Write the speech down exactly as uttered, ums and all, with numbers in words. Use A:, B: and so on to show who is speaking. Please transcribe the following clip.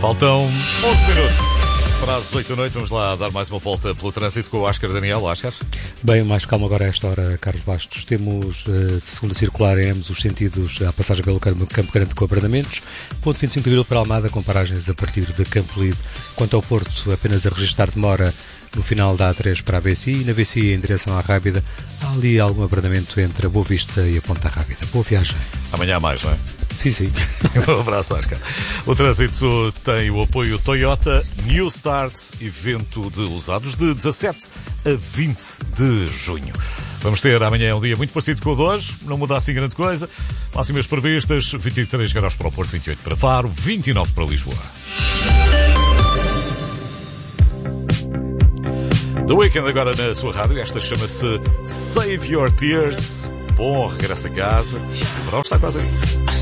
A: Faltam onze minutos para as oito da noite. Vamos lá dar mais uma volta pelo trânsito com o Oscar Daniel. Oscar?
B: Bem, mais calmo agora a esta hora, Carlos Bastos. Temos uh, de segunda circular em ambos os sentidos a passagem pelo Campo, Campo Grande com abrandamentos. Ponto vinte e cinco de Abril para Almada, com paragens a partir de Campo Lido. Quanto ao Porto, apenas a registrar demora no final da A três para a B C I e na B C I em direção à Rábida. Há ali algum abrandamento entre a Boa Vista e a Ponta Rábida. Boa viagem.
A: Amanhã há mais, não é?
B: Sim, sim.
A: Um abraço, Oscar. O trânsito tem o apoio Toyota New Starts, evento de usados de dezassete a vinte de junho. Vamos ter amanhã um dia muito parecido com o de hoje, não muda assim grande coisa. Máximas previstas, vinte e três graus para o Porto, vinte e oito para Faro, vinte e nove para Lisboa. The Weeknd agora na sua rádio, esta chama-se Save Your Tears. Bom regresso a casa. O verão está quase aí.